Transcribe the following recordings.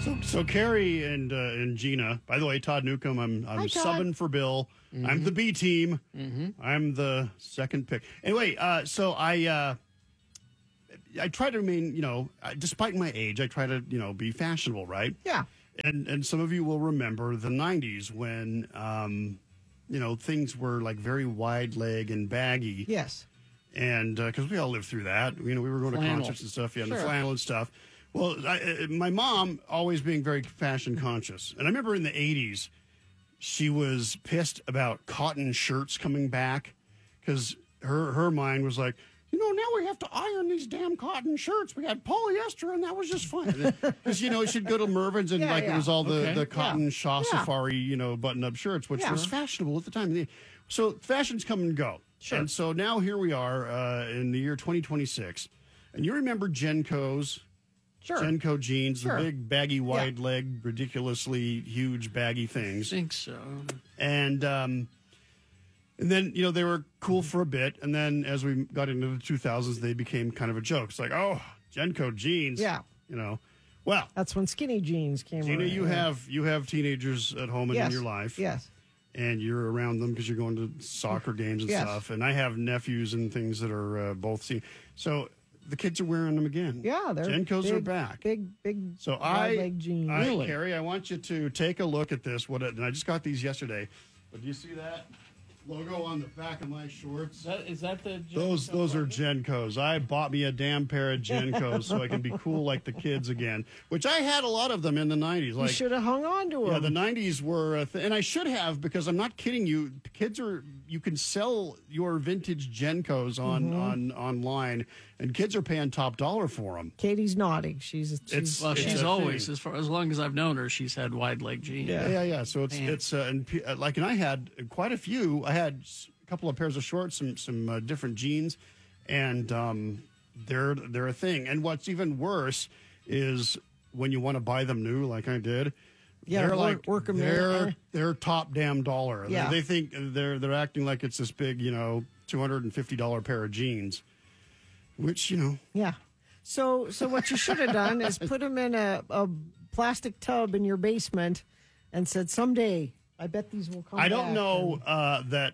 So Carrie and Gina. By the way, Todd Newcomb. I'm Hi, Todd. subbing for Bill. I'm the B team. I'm the second pick. Anyway, so I try to remain, despite my age, I try to, be fashionable, right? Yeah. And some of you will remember the 90s when, things were like very wide leg and baggy. Yes. And because we all lived through that. We were going to concerts and stuff, and the flannel and stuff. Well, my mom always being very fashion conscious. And I remember in the 80s, she was pissed about cotton shirts coming back because her mind was like, now we have to iron these damn cotton shirts. We had polyester, and that was just fine. Because, she'd go to Mervyn's, and it was all the cotton Shaw Safari, button-up shirts, which was fashionable at the time. So fashions come and go. Sure. And so now here we are in the year 2026. And you remember Genco's? Sure. Genco jeans, the big, baggy, wide-leg, ridiculously huge, baggy things. I think so. And then, they were cool for a bit. And then as we got into the 2000s, they became kind of a joke. It's like, oh, Genco jeans. Yeah. Well. That's when skinny jeans came Gina, around. you have teenagers at home and in your life. Yes. And you're around them because you're going to soccer games and stuff. And I have nephews and things that are both seen. So the kids are wearing them again. Yeah, they're Gencos are back. Big, so leg jeans. Carrie, I want you to take a look at this. And I just got these yesterday. But do you see that logo on the back of my shorts? Is that the those are Gencos. I bought me a damn pair of Gencos so I can be cool like the kids again, which I had a lot of them in the 90s. You should have hung on to them. Yeah, the 90s were and I should have, because I'm not kidding you. You can sell your vintage Gencos online, and kids are paying top dollar for them. Katie's nodding. She's always, as long as I've known her, she's had wide leg jeans. Yeah. So it's and I had quite a few. I had a couple of pairs of shorts, some different jeans, and they're a thing. And what's even worse is when you want to buy them new, like I did. Yeah, they're top damn dollar. Yeah. They think they're acting like it's this big, $250 pair of jeans, which Yeah. So what you should have done is put them in a plastic tub in your basement, and said, someday I bet these will come. I don't know that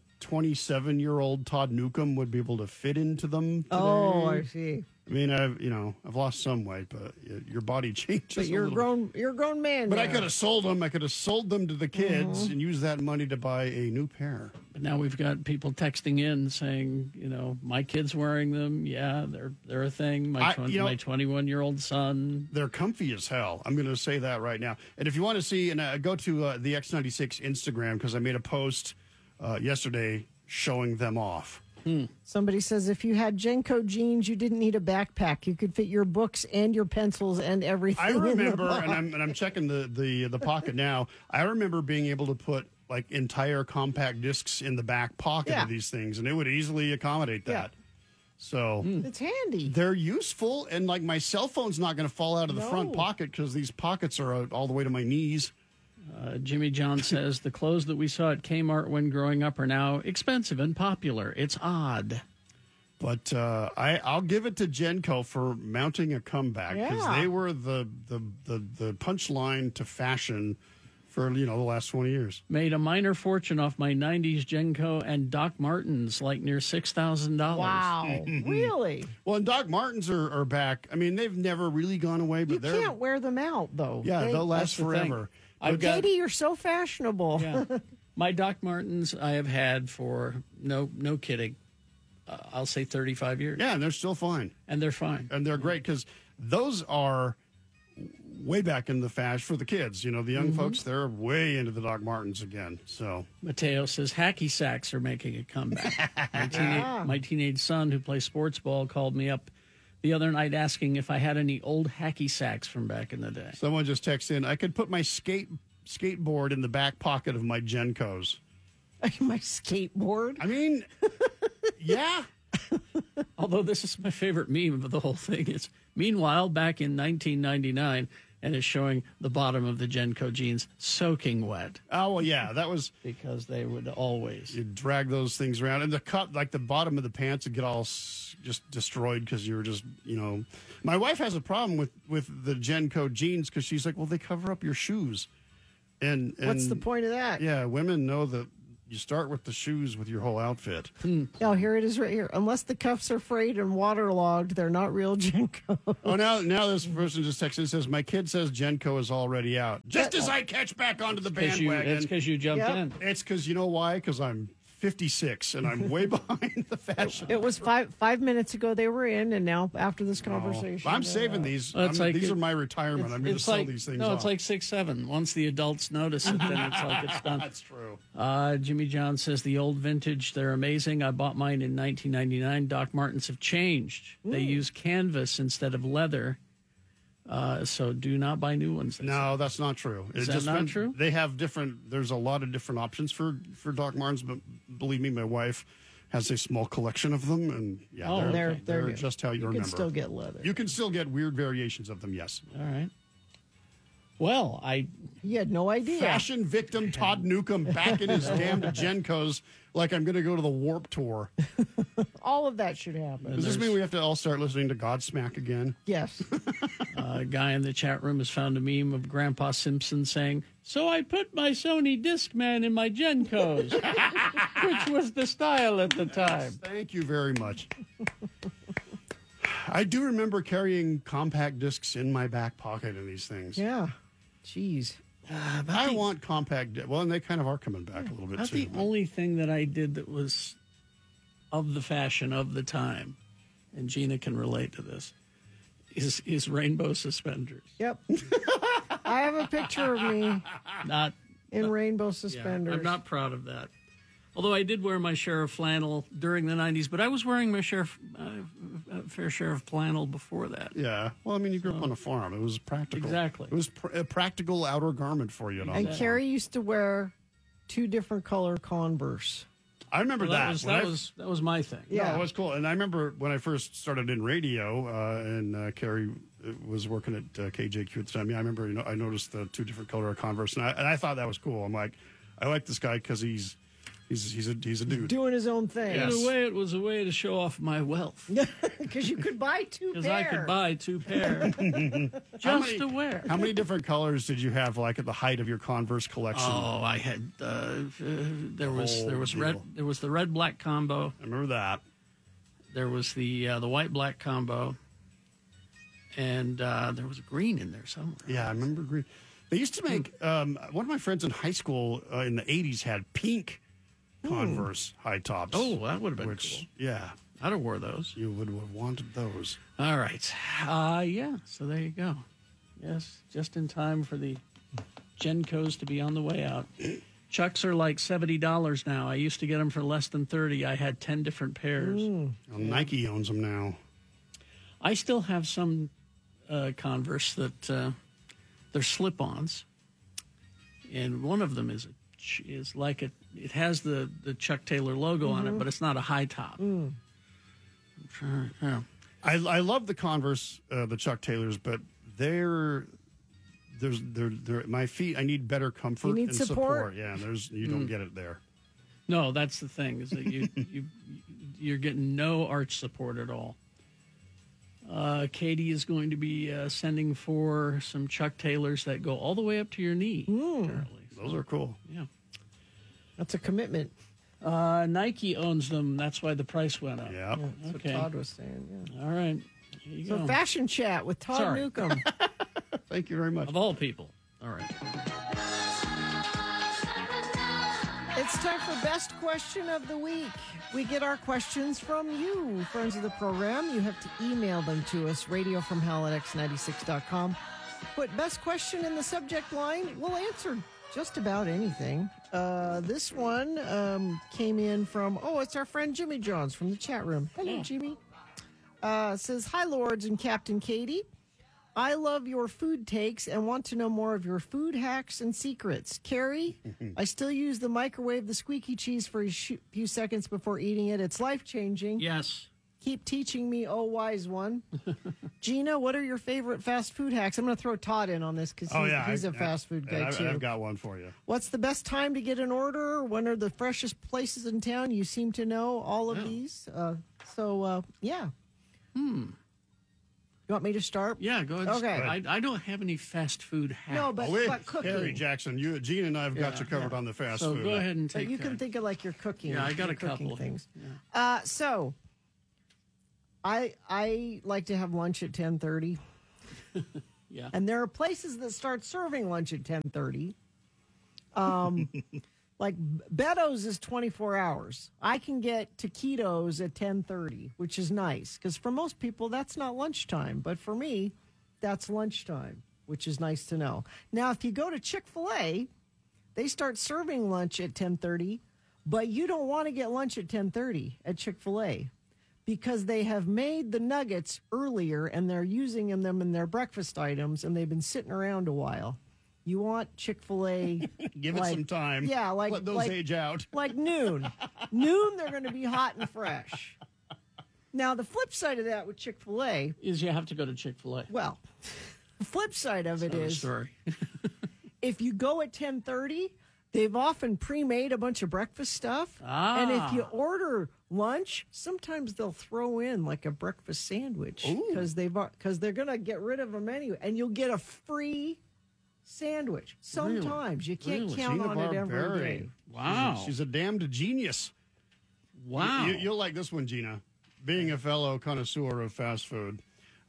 27-year-old Todd Newcomb would be able to fit into them today. Oh, I see. I mean, I've lost some weight, but your body changes. But you're a grown man. But now. I could have sold them. I could have sold them to the kids and used that money to buy a new pair. But now we've got people texting in saying, my kid's wearing them. Yeah, they're a thing. My 21-year-old son. They're comfy as hell. I'm going to say that right now. And if you want to see, and go to the X96 Instagram, because I made a post yesterday showing them off. Somebody says if you had Genco jeans, you didn't need a backpack. You could fit your books and your pencils and everything. I remember, and I'm checking the pocket now. I remember being able to put like entire compact discs in the back pocket of these things, and it would easily accommodate that. Yeah. So it's handy. They're useful, and like my cell phone's not going to fall out of the front pocket because these pockets are all the way to my knees. Jimmy John says the clothes that we saw at Kmart when growing up are now expensive and popular. It's odd. But I'll give it to Genco for mounting a comeback, because they were the punchline to fashion for the last 20 years. Made a minor fortune off my 90s Genco and Doc Martens, like near $6,000. Wow. Really? Well, and Doc Martens are back. I mean, they've never really gone away, but you can't wear them out, though. Yeah, they'll last forever. Katie, you're so fashionable. Yeah. My Doc Martens I have had for, no kidding, I'll say 35 years. Yeah, and they're still fine. And they're fine. And they're great, because those are way back in the fashion for the kids. The young folks, they're way into the Doc Martens again. So Mateo says hacky sacks are making a comeback. My teenage son, who plays sports ball, called me up the other night asking if I had any old hacky sacks from back in the day. Someone just texted in, I could put my skateboard in the back pocket of my Gencos. My skateboard? I mean, yeah. Although this is my favorite meme of the whole thing. It's meanwhile, back in 1999, and is showing the bottom of the Genco jeans soaking wet. Oh, well, yeah, that was because they would always you drag those things around, and the cut, like the bottom of the pants, would get all just destroyed because you were just, My wife has a problem with the Genco jeans because she's like, well, they cover up your shoes, and what's the point of that? Yeah, women know that. You start with the shoes with your whole outfit. Oh, here it is right here. Unless the cuffs are frayed and waterlogged, they're not real Genco. Oh, now this person just texted and says, my kid says Genco is already out. Just as I catch back onto the bandwagon. It's because you jumped in. It's because, you know why? Because I'm 56 and I'm way behind the fashion. It was 5 minutes ago they were in, and now after this conversation. I'm saving these. These are my retirement. I'm going to sell these things it's like 6'7". Once the adults notice it, then it's like it's done. That's true. Jimmy John says the old vintage, they're amazing. I bought mine in 1999. Doc Martens have changed. They use canvas instead of leather. So do not buy new ones. No, that's not true. Is that not true? They have different. There's a lot of different options for Doc Martens, but believe me, my wife has a small collection of them, and they're just how you remember. You can still get leather. You can still get weird variations of them. Yes. All right. Well, you had no idea. Fashion victim Todd Newcomb back in his damned Gencos, like I'm going to go to the Warp Tour. All of that should happen. Does this mean we have to all start listening to Godsmack again? Yes. A guy in the chat room has found a meme of Grandpa Simpson saying, "So I put my Sony Discman in my Gencos," which was the style at the time. Thank you very much. I do remember carrying compact discs in my back pocket in these things. Yeah. Jeez. I want compact. Well, and they kind of are coming back a little bit That's too. the only thing that I did that was of the fashion of the time, and Gina can relate to this, is rainbow suspenders. Yep. I have a picture of me in rainbow suspenders. Yeah, I'm not proud of that. Although I did wear my share of flannel during the 90s, but I was wearing my fair share of flannel before that. Yeah. Well, I mean, you grew up on a farm. It was practical. Exactly. It was a practical outer garment for you. And Carrie used to wear 2 different color Converse. I remember that. That was my thing. Yeah, it was cool. And I remember when I first started in radio, and Carrie was working at KJQ at the time. Yeah, I remember. I noticed the 2 different color Converse, and I thought that was cool. I'm like, I like this guy because he's a dude doing his own thing. Yes. In a way, it was a way to show off my wealth. Because you could buy 2 pairs. Because I could buy 2 pairs just to wear. How many different colors did you have, like at the height of your Converse collection? Oh, I had there was red. There was the red black combo. I remember that. There was the white black combo, and there was green in there somewhere. Yeah, I remember green. They used to make one of my friends in high school in the 80s had pink Converse high tops. Oh, that would have been cool. Yeah. I'd have wore those. You would have wanted those. All right. Yeah, so there you go. Yes, just in time for the Gencos to be on the way out. Chucks are like $70 now. I used to get them for less than $30. I had 10 different pairs. Well, Nike owns them now. I still have some Converse that they're slip-ons, and one of them is like it has the Chuck Taylor logo on it, but it's not a high top. Yeah. I love the Converse, the Chuck Taylors, but they're my feet. I need better comfort. You need and support. Yeah, you don't get it there. No, that's the thing is that you're getting no arch support at all. Katie is going to be sending for some Chuck Taylors that go all the way up to your knee. Apparently, those are cool. Yeah, that's a commitment. Nike owns them. That's why the price went up. Yeah, that's what Todd was saying. Yeah. All right. Here you go. Fashion Chat with Todd Newcomb. Thank you very much. Of all people. All right. It's time for Best Question of the Week. We get our questions from you, friends of the program. You have to email them to us, radiofromhell@x96.com. Put Best Question in the subject line. We'll answer just about anything. This one came in from, it's our friend Jimmy Johns from the chat room. Hello, Jimmy. Says, hi, Lords and Captain Katie. I love your food takes and want to know more of your food hacks and secrets. Carrie, I still use the microwave, the squeaky cheese for a few seconds before eating it. It's life-changing. Yes. Keep teaching me, oh wise one. Gina, what are your favorite fast food hacks? I'm going to throw Todd in on this because he's a fast food guy too. I've got one for you. What's the best time to get an order? When are the freshest places in town? You seem to know all of these. Yeah. You want me to start? Yeah, go ahead. Okay. I don't have any fast food hacks. No, but cooking. Harry Jackson, Gene and I have got you covered on the fast so food. go ahead and take. But you can think of like your cooking. Yeah, I got a couple of things. Yeah. So I like to have lunch at 10:30. Yeah. And there are places that start serving lunch at 10:30. Like Beto's is 24 hours. I can get taquitos at 10:30, which is nice because for most people that's not lunchtime, but for me, that's lunchtime, which is nice to know. Now, if you go to Chick-fil-A, they start serving lunch at 10:30, but you don't want to get lunch at 10:30 at Chick-fil-A because they have made the nuggets earlier and they're using them in their breakfast items and they've been sitting around a while. You want Chick-fil-A. Give it some time. Yeah, let those age out. Like noon. Noon, they're going to be hot and fresh. Now, the flip side of that with Chick-fil-A is you have to go to Chick-fil-A. Well, the flip side of it is story. if you go at 10:30, they've often pre-made a bunch of breakfast stuff. And if you order lunch, sometimes they'll throw in like a breakfast sandwich because they're going to get rid of them anyway. And you'll get a free sandwich. Sometimes. You can't count Gina on it every Barberi. day. Wow. She's a damned genius. Wow. You'll like this one, Gina. Being a fellow connoisseur of fast food,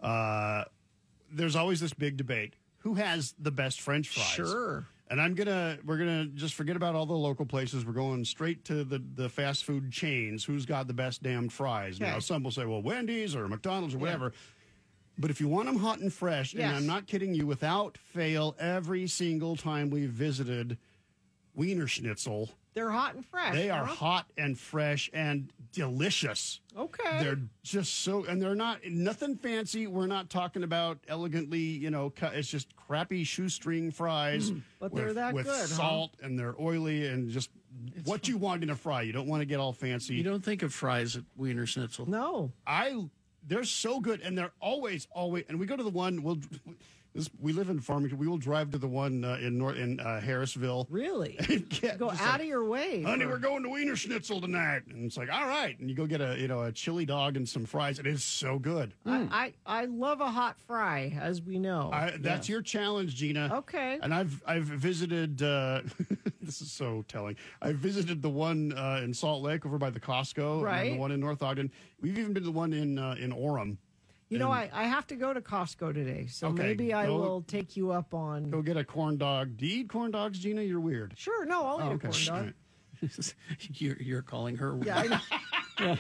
there's always this big debate. Who has the best French fries? Sure. And we're gonna just forget about all the local places. We're going straight to the fast food chains. Who's got the best damned fries? Okay. Now, some will say, well, Wendy's or McDonald's or whatever. But if you want them hot and fresh, and I'm not kidding you, without fail, every single time we visited Wiener Schnitzel, they're hot and fresh. they are hot and fresh and delicious. Okay. They're just so, and they're nothing fancy. We're not talking about elegantly, cut. It's just crappy shoestring fries. But they're that with good, salt, and they're oily and just what you want in a fry. You don't want to get all fancy. You don't think of fries at Wiener Schnitzel. No. They're so good, and they're always. And we go to the one. We live in Farmington. We will drive to the one in Harrisville. Really? Go out of your way. Honey, we're going to Wiener Schnitzel tonight, and it's like, all right, and you go get a chili dog and some fries. It is so good. I love a hot fry, as we know. That's your challenge, Gina. Okay. And I've visited. This is so telling. I visited the one in Salt Lake over by the Costco, right? And the one in North Ogden. We've even been to the one in Orem. I have to go to Costco today, so maybe I will take you up on. Go get a corn dog. Do you eat corn dogs, Gina? You're weird. Sure, no, I'll eat a corn dog. You're calling her weird. Yeah, I know.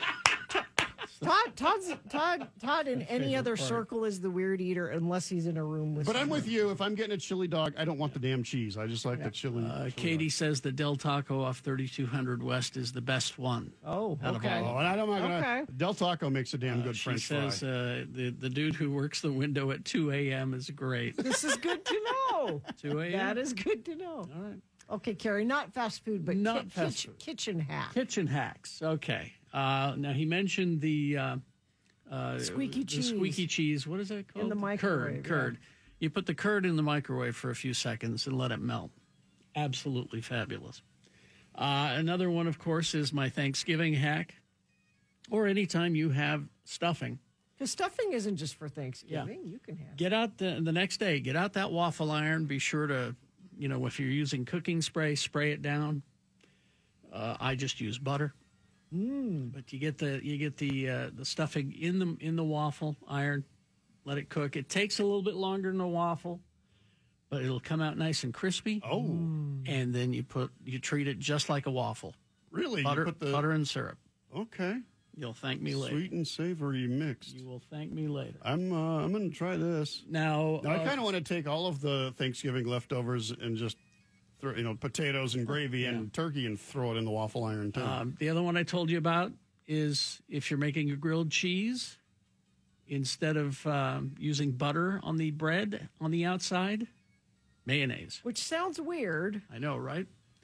Todd in any other circle is the weird eater unless he's in a room with. But I'm with you. If I'm getting a chili dog, I don't want the damn cheese. I just like the chili. Katie says the Del Taco off 3200 West is the best one. Oh, out of okay. all. And I'm not gonna. Okay. Del Taco makes a damn good French fry. She says the dude who works the window at 2 a.m. is great. This is good to know. 2 a.m. That is good to know. All right. Okay, Carrie, not fast food, but kitchen hacks. Kitchen hacks. Okay. Now he mentioned the squeaky cheese. The squeaky cheese. What is that called? In the microwave. Curd. Yeah. You put the curd in the microwave for a few seconds and let it melt. Absolutely fabulous. Another one, of course, is my Thanksgiving hack. Or anytime you have stuffing. Because stuffing isn't just for Thanksgiving. Yeah. You can have. Get out the next day. Get out that waffle iron. Be sure to, if you're using cooking spray it down. I just use butter. But you get the stuffing in the waffle iron, let it cook. It takes a little bit longer than a waffle, but it'll come out nice and crispy. Oh, and then you treat it just like a waffle. Really? Butter and syrup. Okay. You'll thank me later. Sweet and savory mixed. You will thank me later. I'm going to try this. Now I kind of want to take all of the Thanksgiving leftovers and just throw, potatoes and gravy and turkey and throw it in the waffle iron too. The other one I told you about is if you're making a grilled cheese, instead of using butter on the bread on the outside, mayonnaise. Which sounds weird. I know, right?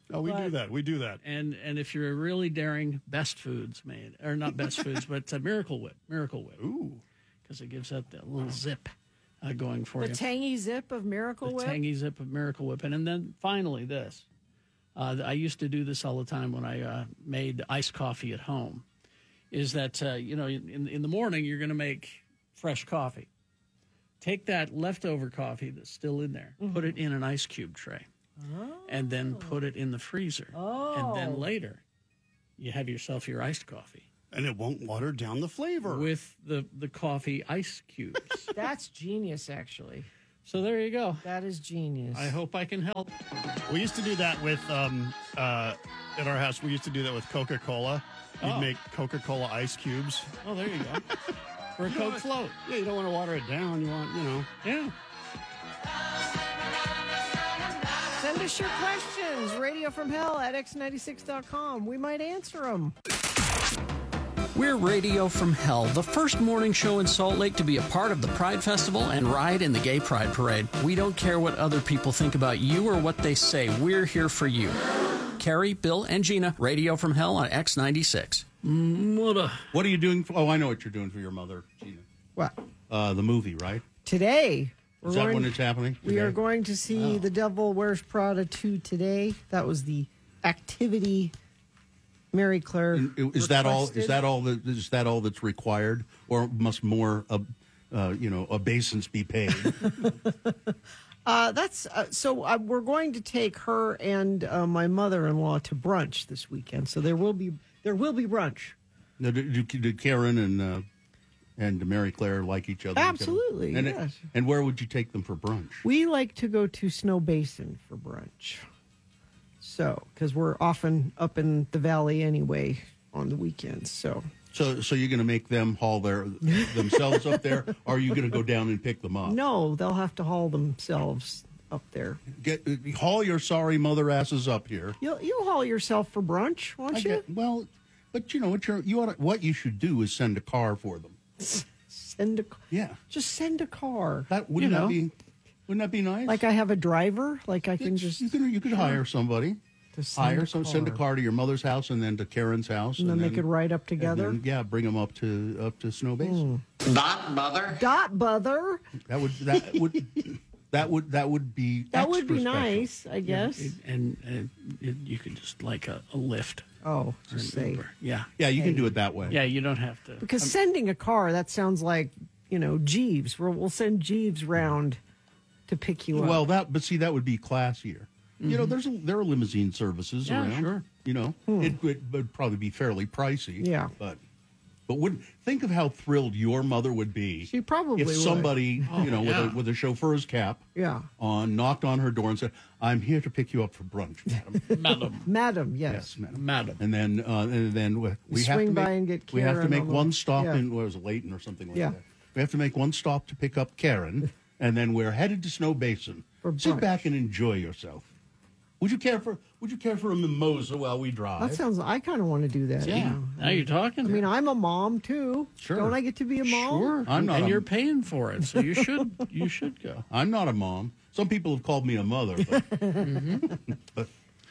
Oh, we do that. We do that. And if you're really daring, Best Foods made, or not Best Foods, but Miracle Whip. Ooh. Because it gives that little zip going for The you. tangy zip of Miracle Whip? The tangy zip of Miracle Whip. And then finally this. I used to do this all the time when I made iced coffee at home, is that, in the morning you're going to make fresh coffee. Take that leftover coffee that's still in there, put it in an ice cube tray, and then put it in the freezer. And then later, you have yourself your iced coffee. And it won't water down the flavor. With the coffee ice cubes. That's genius, actually. So there you go. That is genius. I hope I can help. We used to do that with, at our house, we used to do that with Coca-Cola. You'd make Coca-Cola ice cubes. Oh, there you go. For a Coke float. Yeah, you don't want to water it down. You want, Yeah. Send us your questions. Radio from Hell at x96.com. We might answer them. We're Radio from Hell, the first morning show in Salt Lake to be a part of the Pride Festival and ride in the Gay Pride Parade. We don't care what other people think about you or what they say. We're here for you. Carrie, Bill, and Gina, Radio from Hell on X96. What are you doing? I know what you're doing for your mother, Gina. What? The movie, right? Today. Is that when it's happening? We are going to see The Devil Wears Prada 2 today. That was the activity Mary Claire Is that all? requested. Is that all that's required, or must more, obeisance be paid? We're going to take her and my mother-in-law to brunch this weekend. So there will be brunch. Now, did Karen and Mary Claire like each other? Absolutely, And yes. And where would you take them for brunch? We like to go to Snow Basin for brunch. So, because we're often up in the valley anyway on the weekends. So you're going to make them haul themselves up there, or are you going to go down and pick them up? no, they'll have to haul themselves up there. Haul your sorry mother asses up here. You haul yourself for brunch, won't you? But you know what you should do is send a car for them. Just send a car. Wouldn't that be nice? Like I have a driver. Like I can just you could hire somebody. Send a car. car to your mother's house and then to Karen's house, and then they could ride up together. And then, bring them up to Snow Basin. Dot bother. That would be That would be extra nice, I guess. And you could just like a lift. Oh, just say. Uber. Yeah. Yeah, you can do it that way. Yeah, you don't have to. Because sending a car, that sounds like, Jeeves. We'll send Jeeves round to pick you up. Well, that would be classier. Mm-hmm. There are limousine services around. Sure. It would probably be fairly pricey. Yeah. But think of how thrilled your mother would be. She probably if would. somebody, with a chauffeur's cap knocked on her door and said, "I'm here to pick you up for brunch, madam." Madam, yes. Madam. And then we have swing to by and get we have to Karen make on the- one stop yeah. in Layton or something like Yeah. that. We have to make one stop to pick up Karen, and then we're headed to Snow Basin. For Sit brunch. back and enjoy yourself. Would you care for a mimosa while we drive? That sounds. I kind of want to do that. Yeah. Now you're talking. I mean, I'm a mom too. Sure. Don't I get to be a mom? Sure. I'm not and a- you're paying for it, so you should go. I'm not a mom. Some people have called me a mother. But,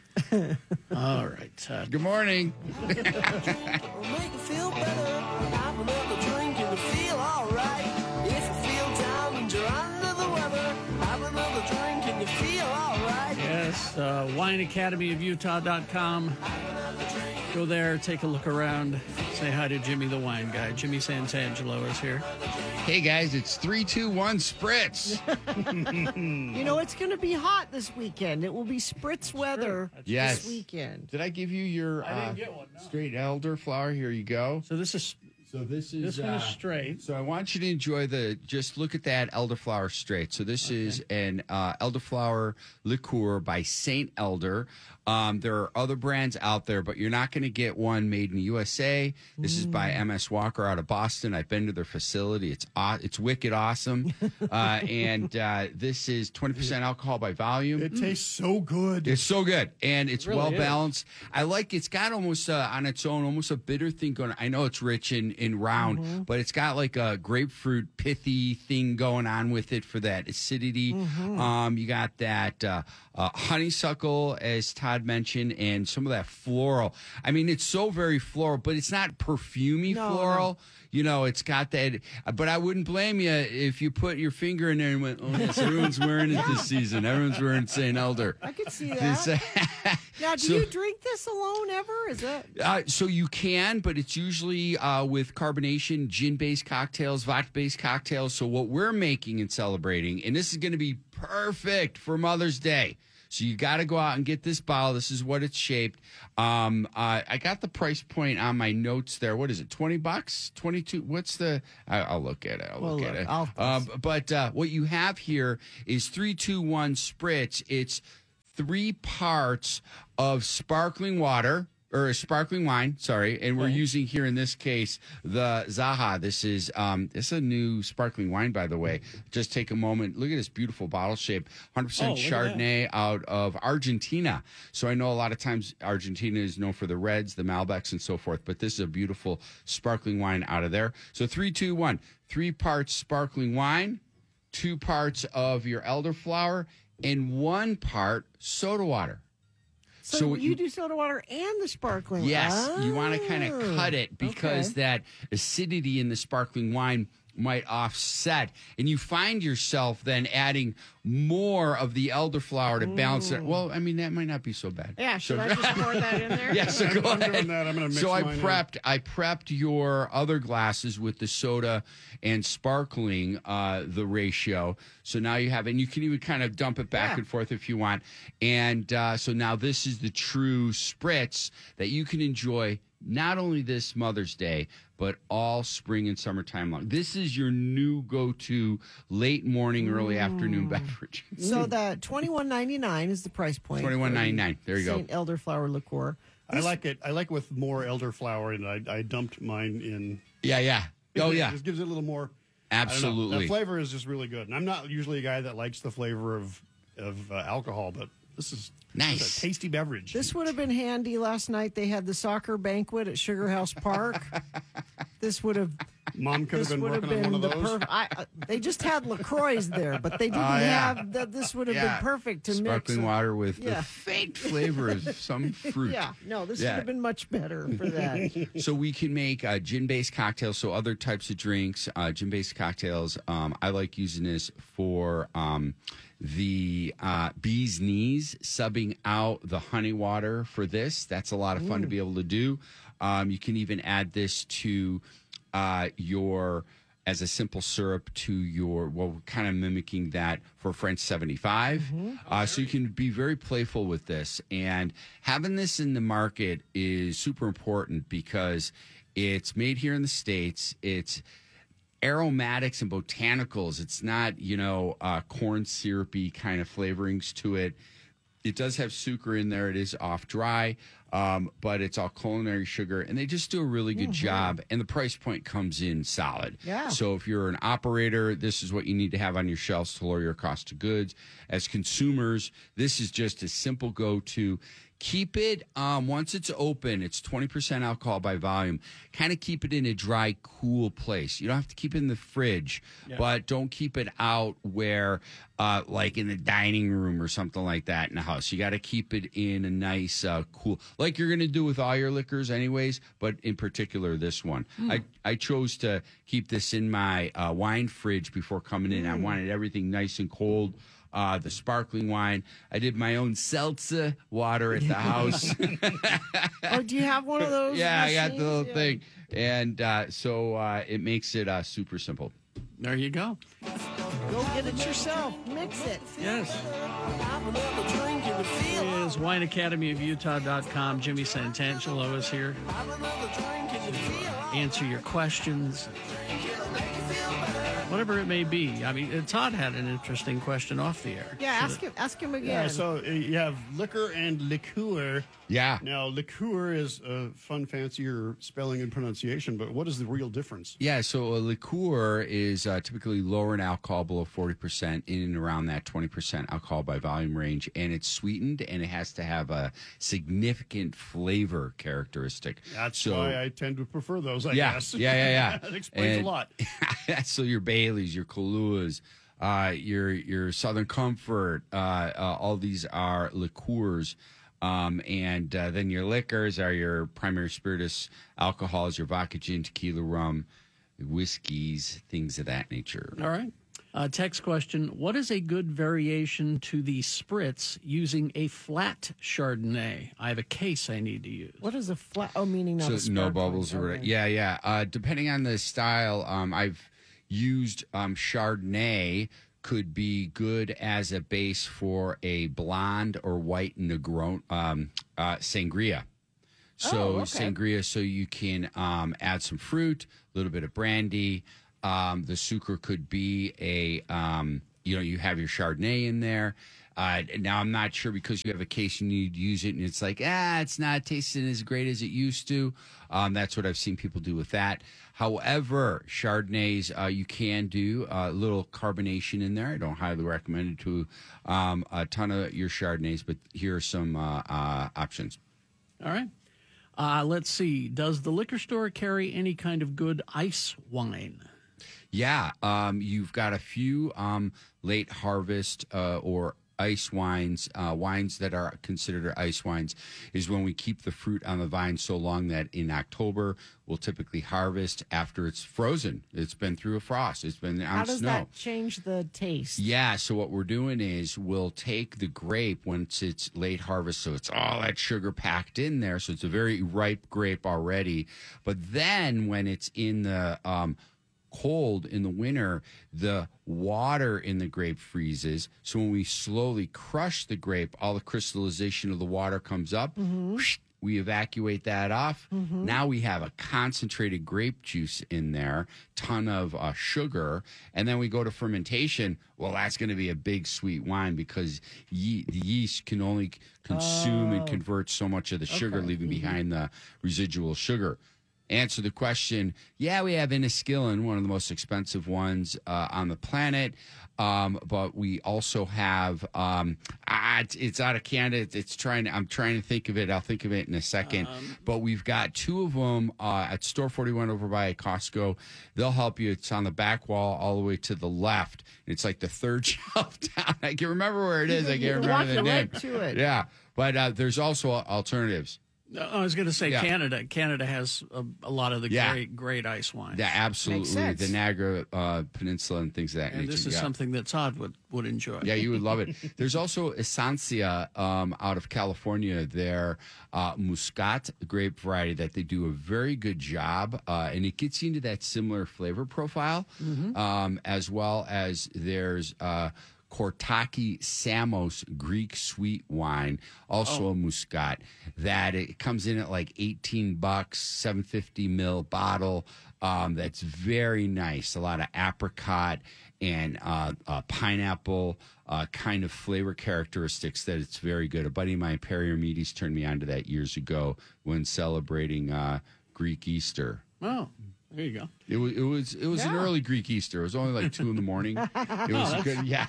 All right. Good morning. Make you feel better. Have another drink and you feel alright. If you feel down and you're under the weather, have another drink and you feel alright. Yes, wineacademyofutah.com. Go there, take a look around, say hi to Jimmy the wine guy. Jimmy Santangelo is here. Hey guys, it's 3-2-1 Spritz. It's going to be hot this weekend. It will be spritz weather Yes. this weekend. Did I give you your I didn't get one, no. straight elderflower? Here you go. So this is So this this one is straight. So I want you to enjoy just look at that elderflower straight. So this is an elderflower liqueur by St. Elder. There are other brands out there, but you're not going to get one made in the USA. This is by MS Walker out of Boston. I've been to their facility. It's wicked awesome. And this is 20% alcohol by volume. It tastes so good. It's so good, and it's really well balanced. I like it's got almost on its own almost a bitter thing going. I know it's rich in and round, but it's got like a grapefruit pithy thing going on with it for that acidity. You got that honeysuckle, as Todd mentioned, and some of that floral. I mean, it's so very floral, but it's not perfumey floral. No. You know, it's got that, but I wouldn't blame you if you put your finger in there and went, oh, yes, everyone's wearing it this season. Everyone's wearing St. Elder. I could see that. Now, do you drink this alone ever? Is that? So you can, but it's usually with carbonation, gin-based cocktails, vodka-based cocktails. So what we're making and celebrating, and this is going to be perfect for Mother's Day. So you got to go out and get this bottle. This is what it's shaped. I got the price point on my notes there. What is it? $20? 22? What's the? I'll look at it. I'll look at it. But what you have here is 3-2-1 spritz. It's 3 parts of sparkling water. Or sparkling wine, sorry, and we're using here in this case the Zaha. This is a new sparkling wine, by the way. Just take a moment, look at this beautiful bottle shape, 100% Chardonnay out of Argentina. So I know a lot of times Argentina is known for the reds, the Malbecs, and so forth, but this is a beautiful sparkling wine out of there. So 3-2-1, 3 parts sparkling wine, 2 parts of your elderflower, and 1 part soda water. So you do soda water and the sparkling wine. Yes, you want to kind of cut it because that acidity in the sparkling wine might offset. And you find yourself then adding more of the elderflower to balance it. Well, I mean, that might not be so bad. Yeah, should I just pour that in there? Yeah, so go ahead. Doing that. I'm going to mix I prepped your other glasses with the soda and sparkling, the ratio. So now you have, and you can even kind of dump it back and forth if you want. And so now this is the true spritz that you can enjoy not only this Mother's Day, but all spring and summertime long. This is your new go-to late morning, early afternoon beverage. So the $21.99 is the price point. $21.99. There you go. St. Elderflower liqueur. I like it. I like it with more elderflower, and I dumped mine in. Yeah. Oh, yeah. It just gives it a little more. Absolutely. The flavor is just really good. And I'm not usually a guy that likes the flavor of alcohol, but this is nice. This is a tasty beverage. This would have been handy last night. They had the soccer banquet at Sugar House Park. This would have. Mom could have been working on one of those. They just had LaCroix there, but they didn't have that. This would have been perfect to mix. Sparkling water with the faint flavor of some fruit. This would have been much better for that. So we can make gin-based cocktails, so other types of drinks, gin-based cocktails. I like using this for the bee's knees, subbing out the honey water for this. That's a lot of fun to be able to do. You can even add this to as a simple syrup to your, well, we're kind of mimicking that for French 75. So you can be very playful with this. And having this in the market is super important because it's made here in the States. It's aromatics and botanicals. It's not, corn syrupy kind of flavorings to it. It does have sucre in there. It is off dry, but it's all culinary sugar, and they just do a really good job. And the price point comes in solid. Yeah. So if you're an operator, this is what you need to have on your shelves to lower your cost of goods. As consumers, this is just a simple go-to. Keep it, once it's open, it's 20% alcohol by volume. Kind of keep it in a dry, cool place. You don't have to keep it in the fridge, but don't keep it out where, like in the dining room or something like that in the house. You got to keep it in a nice, cool, like you're going to do with all your liquors anyways, but in particular this one. I chose to keep this in my wine fridge before coming in. I wanted everything nice and cold. The sparkling wine. I did my own seltzer water at the house. Oh, do you have one of those? Yeah, machines? I got the little thing. And so it makes it super simple. There you go. Go get it yourself. Mix it. Yes. It is wineacademyofutah.com. Jimmy Santangelo is here to answer your questions. whatever it may be. I mean, Todd had an interesting question off the air. Yeah, ask him again. Yeah, so you have liquor and liqueur. Yeah. Now, liqueur is a fun, fancier spelling and pronunciation, but what is the real difference? Yeah, so a liqueur is typically lower in alcohol, below 40%, in and around that 20% alcohol by volume range, and it's sweetened, and it has to have a significant flavor characteristic. That's why I tend to prefer those, I yeah, guess. Yeah. That explains a lot. So your Baileys, your Kahluas, your Southern Comfort, all these are liqueurs. And then your liquors are your primary spirituous alcohols, your vodka, gin, tequila, rum, whiskeys, things of that nature. All right. Text question: what is a good variation to the spritz using a flat Chardonnay? I have a case I need to use. What is a flat? Oh, meaning not so no bubbles or okay. Yeah. Depending on the style, I've used Chardonnay. Could be good as a base for a blonde or white Negroni sangria. So sangria, so you can add some fruit, a little bit of brandy. The sucre could be you have your Chardonnay in there. Now, I'm not sure because you have a case you need to use it, and it's like, it's not tasting as great as it used to. That's what I've seen people do with that. However, Chardonnays, you can do a little carbonation in there. I don't highly recommend it to a ton of your Chardonnays, but here are some options. All right. Let's see. Does the liquor store carry any kind of good ice wine? Yeah. You've got a few late harvest or ice wines, wines that are considered ice wines, is when we keep the fruit on the vine so long that in October we'll typically harvest after it's frozen. It's been through a frost. It's been on snow. How does that change the taste? Yeah, so what we're doing is we'll take the grape once it's late harvest, so it's all that sugar packed in there, so it's a very ripe grape already. But then when it's in the cold in the winter, the water in the grape freezes. So when we slowly crush the grape, all the crystallization of the water comes up. Whoosh, we evacuate that off. Now we have a concentrated grape juice in there, ton of sugar, and then we go to fermentation. Well, that's going to be a big sweet wine because the yeast can only consume and convert so much of the sugar, leaving behind the residual sugar. Answer the question, yeah, we have Enniskillen, one of the most expensive ones on the planet, but we also have, it's out of Canada. I'm trying to think of it. I'll think of it in a second. But we've got two of them at Store 41 over by Costco. They'll help you. It's on the back wall all the way to the left. It's like the third shelf down. I can remember where it is. I can't remember the name. Right to it. Yeah, but there's also alternatives. I was going to say Canada. Canada has a lot of the great ice wines. Yeah, absolutely. The Niagara Peninsula and things of that nature. And this is something that Todd would enjoy. Yeah, you would love it. There's also Essencia out of California. Their Muscat grape variety that they do a very good job, and it gets you into that similar flavor profile, as well as there's Kortaki Samos Greek sweet wine, also a Muscat, that it comes in at like $18, 750 ml bottle. That's very nice. A lot of apricot and pineapple kind of flavor characteristics that it's very good. A buddy of mine, Perry Armides, turned me on to that years ago when celebrating Greek Easter. Oh. There you go. It was an early Greek Easter. It was only like 2 a.m. It was good. Yeah.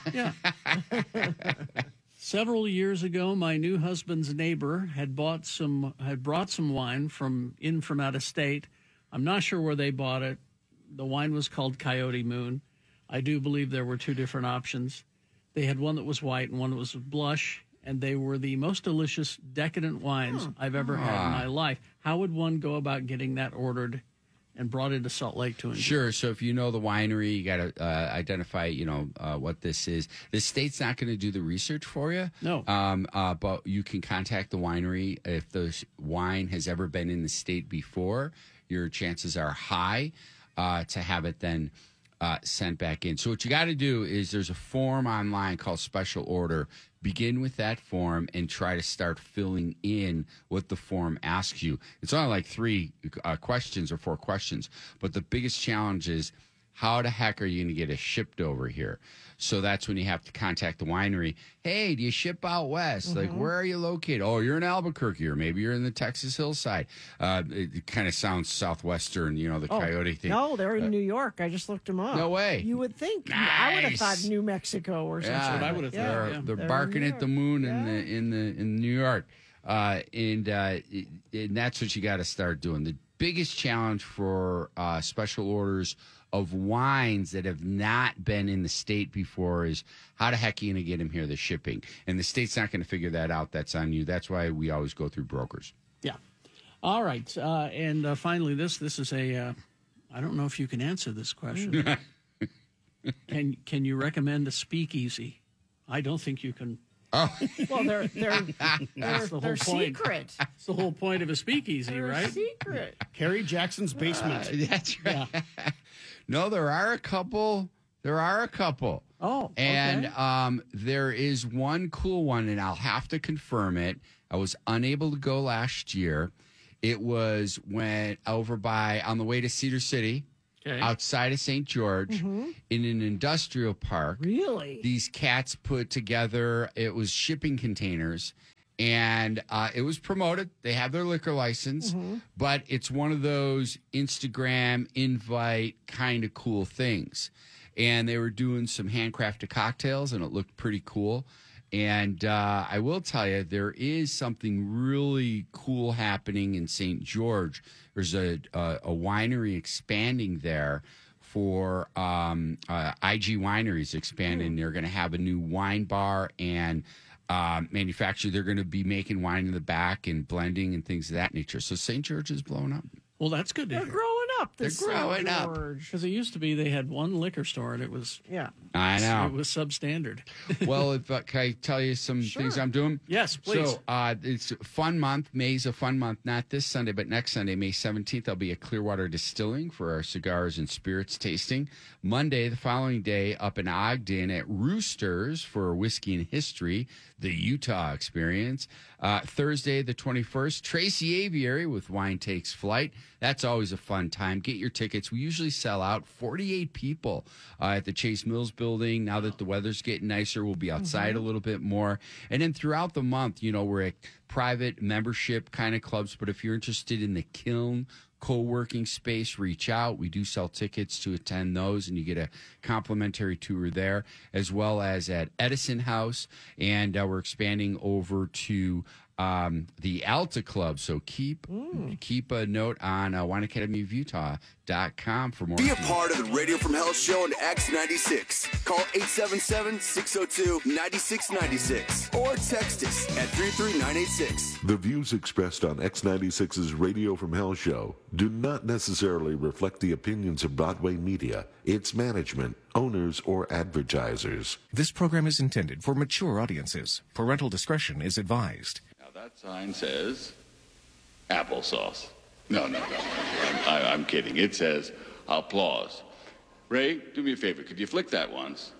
Several years ago, my new husband's neighbor had brought some wine from out of state. I'm not sure where they bought it. The wine was called Coyote Moon. I do believe there were two different options. They had one that was white and one that was blush, and they were the most delicious, decadent wines I've ever had in my life. How would one go about getting that ordered and brought into Salt Lake to enjoy? Sure. So if you know the winery, you got to identify, what this is. The state's not going to do the research for you. No. But you can contact the winery. If the wine has ever been in the state before, your chances are high to have it then sent back in. So what you got to do is there's a form online called Special Order. Begin with that form and try to start filling in what the form asks you. It's only like 3 questions or 4 questions, but the biggest challenge is how the heck are you going to get it shipped over here? So that's when you have to contact the winery. Hey, do you ship out west? Like, where are you located? Oh, you're in Albuquerque, or maybe you're in the Texas hillside. It kind of sounds southwestern, the Coyote thing. No, they're in New York. I just looked them up. No way. You would think. Nice. I would have thought New Mexico or something. That's what I would have thought. They're barking at the moon in New York. And that's what you got to start doing. The biggest challenge for special orders of wines that have not been in the state before is how the heck are you going to get them here, the shipping? And the state's not going to figure that out. That's on you. That's why we always go through brokers. Yeah. All right. And finally, this is a, I don't know if you can answer this question. Can you recommend a speakeasy? I don't think you can. Oh, well, they're the secret. That's the whole point of a speakeasy, they're right? Secret. Carrie Jackson's basement. That's right. Yeah. No, there are a couple. Oh, and there is one cool one, and I'll have to confirm it. I was unable to go last year. It was on the way to Cedar City. Okay. Outside of St. George in an industrial park. Really? These cats put together, it was shipping containers, and it was promoted. They have their liquor license, but it's one of those Instagram invite kind of cool things. And they were doing some handcrafted cocktails, and it looked pretty cool. And I will tell you, there is something really cool happening in St. George. There's a winery expanding there for IG Wineries expanding. They're going to have a new wine bar and manufacturer. They're going to be making wine in the back and blending and things of that nature. So St. George is blowing up. Well, that's good to They're hear. growing up. They're growing up. Because it used to be they had one liquor store, and it was I know. it was substandard. Well, can I tell you some things I'm doing? Yes, please. So it's a fun month. May's a fun month. Not this Sunday, but next Sunday, May 17th, I'll be at Clearwater Distilling for our cigars and spirits tasting. Monday, the following day, up in Ogden at Roosters for Whiskey and History, the Utah experience. Thursday, the 21st, Tracy Aviary with Wine Takes Flight. That's always a fun time. Get your tickets. We usually sell out. 48 people at the Chase Mills building. Now that the weather's getting nicer, we'll be outside a little bit more. And then throughout the month, we're at private membership kind of clubs. But if you're interested in the Kiln co-working space, reach out. We do sell tickets to attend those, and you get a complimentary tour there, as well as at Edison House. And we're expanding over to the Alta Club. So keep a note on wineacademyofutah.com for more. Be a part of the Radio from Hell show on X96. Call 877-602-9696 or text us at 33986. The views expressed on X96's Radio from Hell show do not necessarily reflect the opinions of Broadway Media, its management, owners, or advertisers. This program is intended for mature audiences. Parental discretion is advised. That sign says applesauce. No. I'm kidding. It says applause. Ray, do me a favor. Could you flick that once?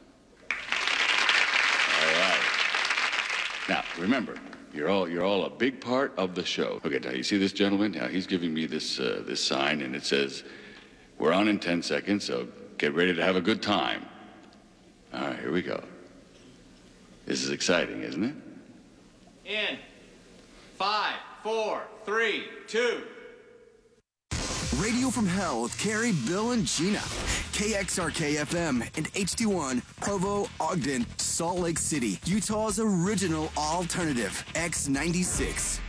All right. Now, remember, you're all a big part of the show. Okay, now you see this gentleman? Now he's giving me this sign, and it says, we're on in 10 seconds, so get ready to have a good time. All right, here we go. This is exciting, isn't it? In 5, 4, 3, 2. Radio from Hell with Carrie, Bill, and Gina. KXRK-FM and HD1, Provo, Ogden, Salt Lake City, Utah's original alternative, X96.